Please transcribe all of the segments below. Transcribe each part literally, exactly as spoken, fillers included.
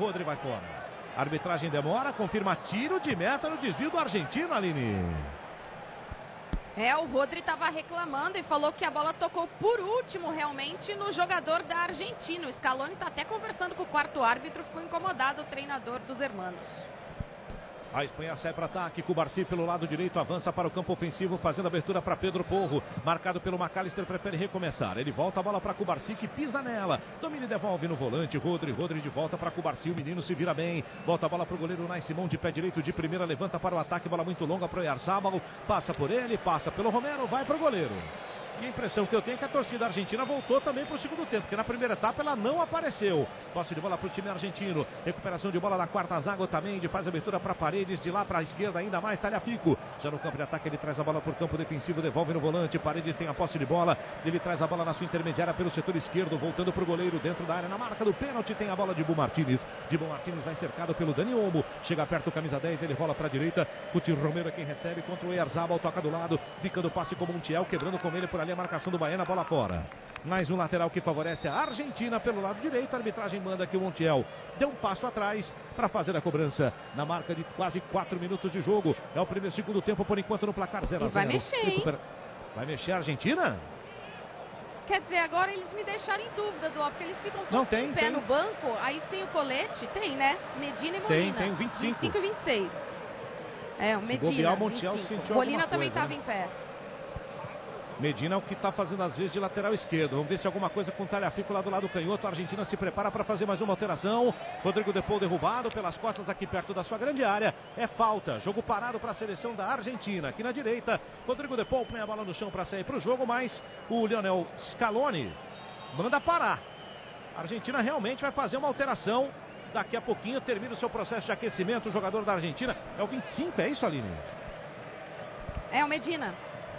Rodri vai fora. A arbitragem demora, confirma tiro de meta no desvio do argentino, Aline. É, o Rodri estava reclamando e falou que a bola tocou por último realmente no jogador da Argentina. O Scaloni está até conversando com o quarto árbitro, ficou incomodado o treinador dos hermanos. A Espanha sai para ataque, Cubarsí pelo lado direito, avança para o campo ofensivo, fazendo abertura para Pedro Porro. Marcado pelo McAllister, prefere recomeçar. Ele volta a bola para Cubarsí, que pisa nela. Domina e devolve no volante, Rodri, Rodri de volta para Cubarsí, o menino se vira bem. Volta a bola para o goleiro Unai Simão, de pé direito de primeira, levanta para o ataque, bola muito longa para o Oyarzabal. Passa por ele, passa pelo Romero, vai para o goleiro. E a impressão que eu tenho é que a torcida argentina voltou também para o segundo tempo, porque na primeira etapa ela não apareceu. Posse de bola para o time argentino. Recuperação de bola na quarta zaga, Otamendi faz abertura para Paredes, de lá para a esquerda ainda mais, Tagliafico. Já no campo de ataque ele traz a bola para o campo defensivo, devolve no volante. Paredes tem a posse de bola, ele traz a bola na sua intermediária pelo setor esquerdo, voltando para o goleiro dentro da área, na marca do pênalti, tem a bola de Bu Martínez. De Bu Martínez vai cercado pelo Dani Olmo, chega perto o camisa dez, ele rola para a direita. Coutinho Romero é quem recebe contra o Oyarzabal, toca do lado, ficando o passe com o Montiel, quebrando com ele por ali a marcação do Baena, bola fora. Mais um lateral que favorece a Argentina pelo lado direito. A arbitragem manda que o Montiel deu um passo atrás para fazer a cobrança na marca de quase quatro minutos de jogo. É o primeiro segundo tempo, por enquanto, no placar zero a zero. Vai mexer, hein? Recupera... Vai mexer a Argentina? Quer dizer, agora eles me deixaram em dúvida, Dó, porque eles ficam todos Não, tem, em pé tem. no banco, aí sem o colete, tem, né? Medina e Molina. Tem, tem o vinte e cinco. vinte e cinco e vinte e seis. É, o Se Medina, bobear, o Montiel vinte e cinco. sentiu Molina alguma também coisa, estava né? em pé. Medina é o que está fazendo às vezes de lateral esquerdo. Vamos ver se alguma coisa com o Tagliafico lá do lado canhoto. A Argentina se prepara para fazer mais uma alteração. Rodrigo De Paul derrubado pelas costas aqui perto da sua grande área. É falta. Jogo parado para a seleção da Argentina. Aqui na direita, Rodrigo De Paul põe a bola no chão para sair para o jogo, mas o Lionel Scaloni manda parar. A Argentina realmente vai fazer uma alteração. Daqui a pouquinho termina o seu processo de aquecimento. O jogador da Argentina é o vinte e cinco, é isso, Aline? É o Medina.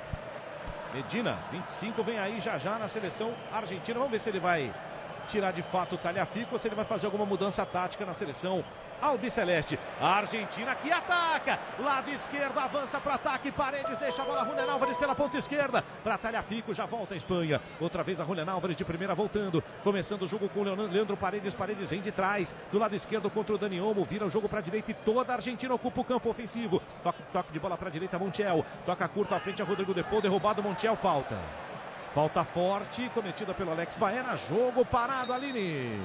Medina, vinte e cinco, vem aí já já na seleção argentina. Vamos ver se ele vai tirar de fato o Tagliafico ou se ele vai fazer alguma mudança tática na seleção albiceleste. A Argentina que ataca, lado esquerdo, avança para ataque, Paredes deixa a bola, Julián Álvares pela ponta esquerda, para Tagliafico, já volta a Espanha, outra vez a Julián Álvares de primeira voltando, começando o jogo com o Leandro Paredes, Paredes vem de trás, do lado esquerdo contra o Dani Olmo, vira o jogo para a direita e toda a Argentina ocupa o campo ofensivo, toque, toque de bola para a direita, Montiel, toca curto à frente a Rodrigo De Paul, derrubado, Montiel, falta. Falta forte, cometida pelo Alex Baena, jogo parado, Aline.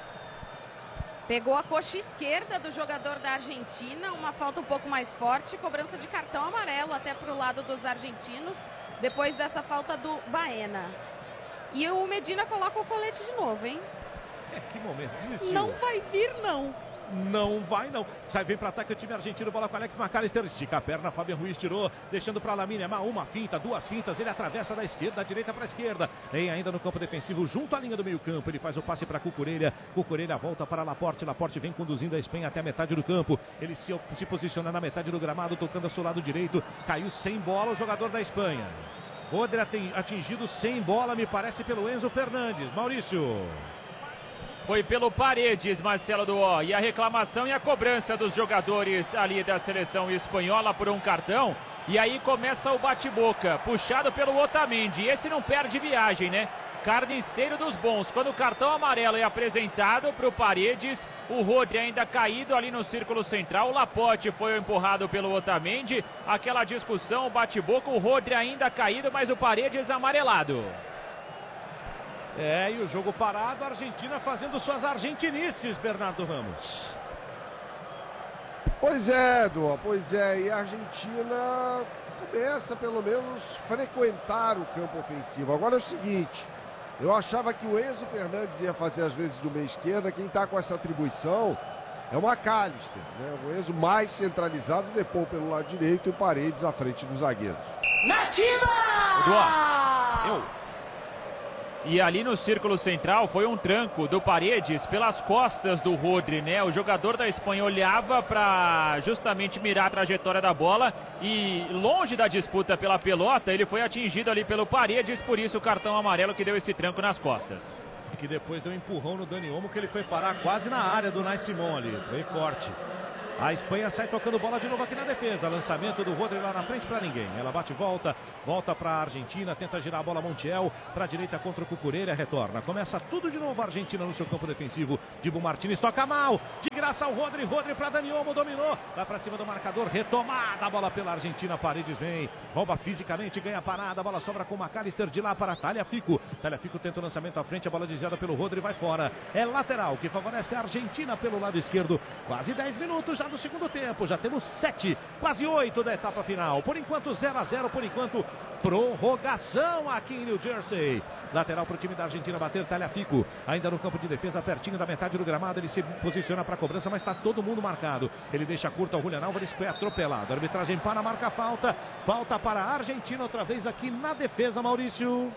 Pegou a coxa esquerda do jogador da Argentina, uma falta um pouco mais forte, cobrança de cartão amarelo até para o lado dos argentinos, depois dessa falta do Baena. E o Medina coloca o colete de novo, hein? É, que momento, desistiu. Não vai vir, não. Não vai, não. Sai bem para ataque o time argentino, bola com Alex McAllister, estica a perna, Fabian Ruiz tirou, deixando para Lamine Yamal, uma finta, duas fintas, ele atravessa da esquerda, da direita para a esquerda, vem ainda no campo defensivo, junto à linha do meio campo, ele faz o passe para Cucurella, Cucurella volta para Laporte, Laporte vem conduzindo a Espanha até a metade do campo, ele se, se posiciona na metade do gramado, tocando ao seu lado direito, caiu sem bola o jogador da Espanha. Rodri atingido sem bola, me parece, pelo Enzo Fernandes. Maurício. Foi pelo Paredes, Marcelo Duó. E a reclamação e a cobrança dos jogadores ali da seleção espanhola por um cartão. E aí começa o bate-boca, puxado pelo Otamendi. Esse não perde viagem, né? Carniceiro dos bons. Quando o cartão amarelo é apresentado para o Paredes, o Rodri ainda caído ali no círculo central. O Laporte foi empurrado pelo Otamendi. Aquela discussão, o bate-boca, o Rodri ainda caído, mas o Paredes amarelado. É, e o jogo parado, a Argentina fazendo suas argentinices, Bernardo Ramos. Pois é, Dô, pois é, e a Argentina começa pelo menos frequentar o campo ofensivo. Agora é o seguinte, eu achava que o Enzo Fernandes ia fazer as vezes do meio esquerda, quem está com essa atribuição é o McAllister, né? O Enzo mais centralizado, depois pelo lado direito e Paredes à frente dos zagueiros. Nativa! Eu... E ali no círculo central foi um tranco do Paredes pelas costas do Rodri, né? O jogador da Espanha olhava para justamente mirar a trajetória da bola e longe da disputa pela pelota, ele foi atingido ali pelo Paredes, por isso o cartão amarelo que deu esse tranco nas costas. Que depois deu um empurrão no Dani Olmo, que ele foi parar quase na área do Unai Simão ali, foi forte. A Espanha sai tocando bola de novo aqui na defesa. Lançamento do Rodri lá na frente para ninguém. Ela bate e volta. Volta para a Argentina. Tenta girar a bola Montiel. Para a direita contra o Cucurella. Retorna. Começa tudo de novo a Argentina no seu campo defensivo. Dibu Martínez toca mal. De abraça o Rodri, Rodri para Dani Olmo, dominou, vai para cima do marcador, retomada a bola pela Argentina, Paredes vem, rouba fisicamente, ganha a parada, a bola sobra com o McAllister de lá para Tagliafico, Tagliafico tenta o lançamento à frente, a bola desviada pelo Rodri, vai fora, é lateral que favorece a Argentina pelo lado esquerdo, quase dez minutos já do segundo tempo, já temos sete, quase oito da etapa final, por enquanto zero a zero, por enquanto prorrogação aqui em New Jersey. Lateral para o time da Argentina bater, Tagliafico ainda no campo de defesa, pertinho da metade do gramado, ele se posiciona para a cobrança, mas está todo mundo marcado. Ele deixa curto ao Julián Álvares, foi atropelado. A arbitragem para, marca falta, falta para a Argentina outra vez aqui na defesa, Maurício.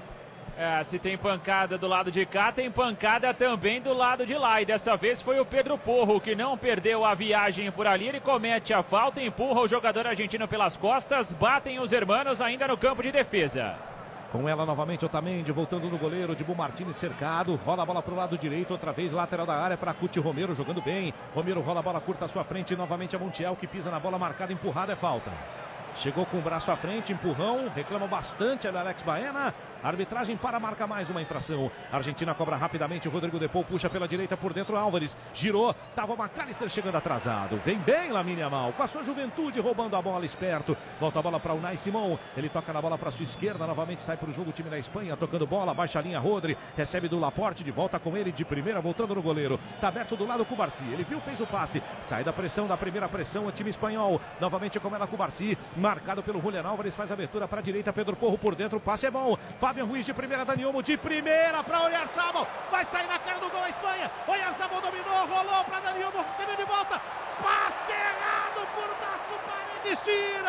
É, se tem pancada do lado de cá, tem pancada também do lado de lá. E dessa vez foi o Pedro Porro que não perdeu a viagem por ali. Ele comete a falta, empurra o jogador argentino pelas costas. Batem os hermanos ainda no campo de defesa. Com ela novamente Otamendi, voltando no goleiro, Dibu Martínez cercado, rola a bola para o lado direito, outra vez lateral da área para Cuti Romero, jogando bem. Romero rola a bola curta à sua frente, novamente a Montiel que pisa na bola marcada, empurrada, é falta. Chegou com o braço à frente, empurrão, reclama bastante ali Alex Baena. Arbitragem para marcar mais uma infração. A Argentina cobra rapidamente, o Rodrigo Depou puxa pela direita por dentro, Álvares girou, tava o McAllister chegando atrasado. Vem bem Lamine Yamal, com a sua juventude roubando a bola esperto. Volta a bola para o Unai Simão, ele toca na bola para sua esquerda, novamente sai para o jogo o time da Espanha, tocando bola, baixa a linha Rodri, recebe do Laporte, de volta com ele de primeira, voltando no goleiro. Tá aberto do lado com o Barci, ele viu, fez o passe, sai da pressão, da primeira pressão, o time espanhol, novamente com ela com o Barci, marcado pelo Julián Álvares, faz a abertura para a direita, Pedro Porro por dentro, o passe é bom, Fabian Ruiz de primeira, Dani Olmo de primeira para Oyarzabal, vai sair na cara do gol a Espanha, Oyarzabal dominou, rolou para Dani Olmo, recebeu de volta, passe errado por baixo, Paredes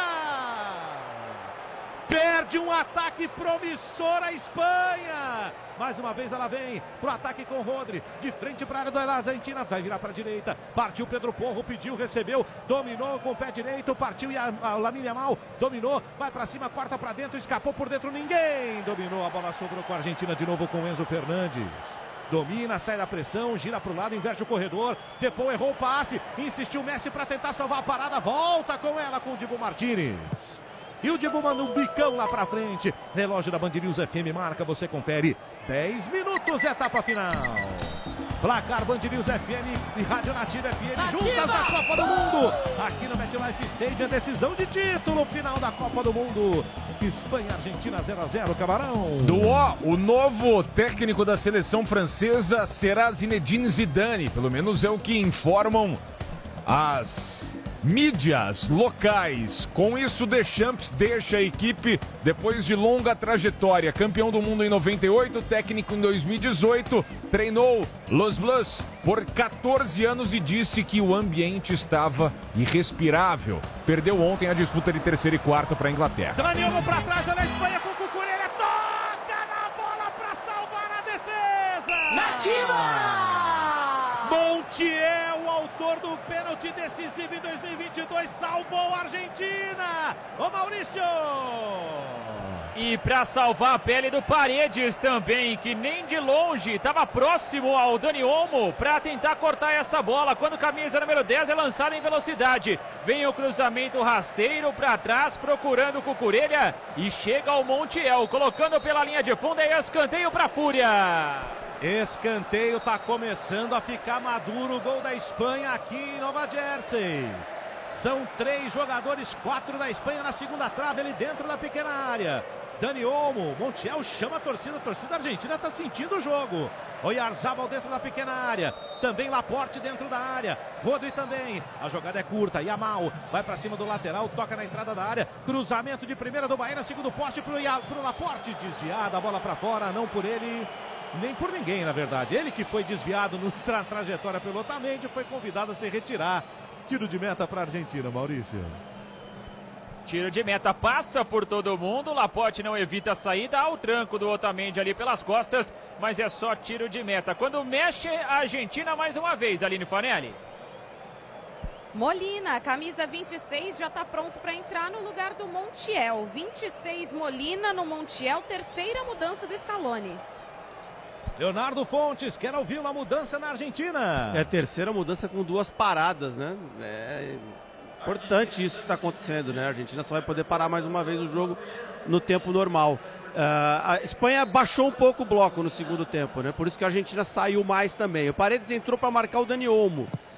tira! Perde um ataque promissor a Espanha. Mais uma vez ela vem pro ataque com o Rodri. De frente para a área da Argentina. Vai virar para a direita. Partiu Pedro Porro. Pediu, recebeu. Dominou com o pé direito. Partiu e a, a Lamine Yamal. Dominou. Vai para cima. Quarta para dentro. Escapou por dentro. Ninguém dominou. A bola sobrou com a Argentina de novo com Enzo Fernandes. Domina, sai da pressão, gira para o lado, inverte o corredor. Depois errou o passe. Insistiu o Messi para tentar salvar a parada. Volta com ela com o Dibu Martínez. E o Dibu manda um bicão lá pra frente. Relógio da Band News F M marca, você confere. dez minutos, etapa final. Placar Band News F M e Rádio Nativa F M juntas na Copa do Mundo. Aqui no MetLife Stadium, decisão de título final da Copa do Mundo. Espanha e Argentina zero a zero, Camarão. Do ó, o novo técnico da seleção francesa será Zinedine Zidane. Pelo menos é o que informam as mídias locais. Com isso, Deschamps deixa a equipe depois de longa trajetória. Campeão do mundo em noventa e oito, técnico em dois mil e dezoito, treinou Los Blues por quatorze anos e disse que o ambiente estava irrespirável. Perdeu ontem a disputa de terceiro e quarto para a Inglaterra. Dani Olmo para trás, olha a Espanha com o Cucurella, toca na bola para salvar a defesa. Nativa! Montiel, o autor do pênalti decisivo em dois mil e vinte e dois, salvou a Argentina. Ô Maurício! E para salvar a pele do Paredes também, que nem de longe estava próximo ao Dani Olmo para tentar cortar essa bola. Quando camisa número dez é lançada em velocidade. Vem o cruzamento rasteiro para trás, procurando o Cucurella. E chega ao Montiel, colocando pela linha de fundo. É escanteio para a Fúria. Escanteio, tá começando a ficar maduro o gol da Espanha aqui em Nova Jersey. São três jogadores, quatro da Espanha na segunda trave, ali dentro da pequena área. Dani Olmo, Montiel chama a torcida, a torcida argentina tá sentindo o jogo. Oyarzabal dentro da pequena área, também Laporte dentro da área, Rodri também, a jogada é curta, Yamal vai para cima do lateral, toca na entrada da área, cruzamento de primeira do Baena, segundo poste pro, pro Laporte, desviada a bola para fora, não por ele, nem por ninguém, na verdade. Ele que foi desviado na tra trajetória pelo Otamendi, foi convidado a se retirar. Tiro de meta para a Argentina, Maurício. Tiro de meta, passa por todo mundo. Laporte não evita a saída, há o tranco do Otamendi ali pelas costas, mas é só tiro de meta. Quando mexe a Argentina mais uma vez, Aline Fanelli. Molina, camisa vinte e seis, já está pronto para entrar no lugar do Montiel. vinte e seis Molina no Montiel, terceira mudança do Scaloni. Leonardo Fontes, quer ouvir uma mudança na Argentina. É a terceira mudança com duas paradas, né? É importante isso que está acontecendo, né? A Argentina só vai poder parar mais uma vez o jogo no tempo normal. Uh, a Espanha baixou um pouco o bloco no segundo tempo, né? Por isso que a Argentina saiu mais também. O Paredes entrou para marcar o Dani Olmo.